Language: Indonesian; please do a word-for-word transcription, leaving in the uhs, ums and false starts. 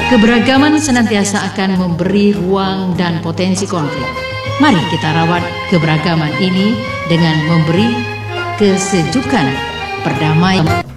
Keberagaman senantiasa akan memberi ruang dan potensi konflik. Mari kita rawat keberagaman ini dengan memberi kesejukan, perdamaian.